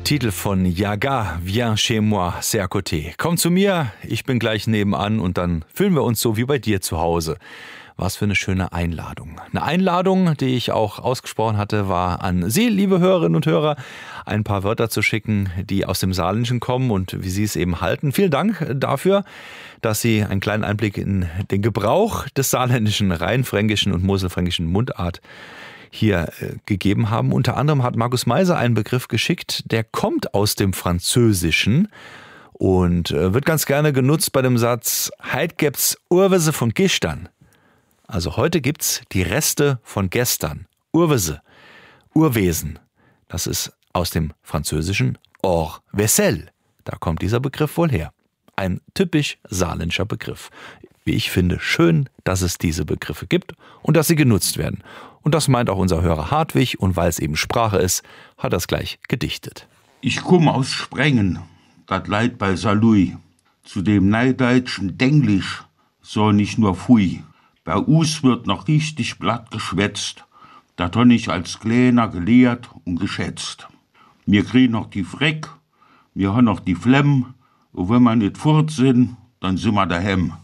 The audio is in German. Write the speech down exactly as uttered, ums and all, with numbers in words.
Titel von Yaga, Viens chez moi, c'est à côté. Komm zu mir, ich bin gleich nebenan und dann fühlen wir uns so wie bei dir zu Hause. Was für eine schöne Einladung. Eine Einladung, die ich auch ausgesprochen hatte, war an Sie, liebe Hörerinnen und Hörer, ein paar Wörter zu schicken, die aus dem Saarländischen kommen und wie Sie es eben halten. Vielen Dank dafür, dass Sie einen kleinen Einblick in den Gebrauch des saarländischen, rheinfränkischen und moselfränkischen Mundart hier äh, gegeben haben. Unter anderem hat Markus Meiser einen Begriff geschickt, der kommt aus dem Französischen und äh, wird ganz gerne genutzt bei dem Satz Heit gibt's Urwese von gestern. Also heute gibt's die Reste von gestern. Urwese, Urwesen. Das ist aus dem Französischen Or Vaisselle. Da kommt dieser Begriff wohl her. Ein typisch saarländischer Begriff. Wie ich finde, schön, dass es diese Begriffe gibt und dass sie genutzt werden. Und das meint auch unser Hörer Hartwig, und weil es eben Sprache ist, hat er es gleich gedichtet. Ich komme aus Sprengen, dat Leid bei Saarlouis. Zu dem neideutschen Denglisch soll nicht nur Pfui. Bei uns wird noch richtig blatt geschwätzt. Dat hab ich als Kleiner gelehrt und geschätzt. Mir kriegen noch die Freck, mir haben noch die Flemm, und wenn wir nicht fort sind, dann sind wir daheim.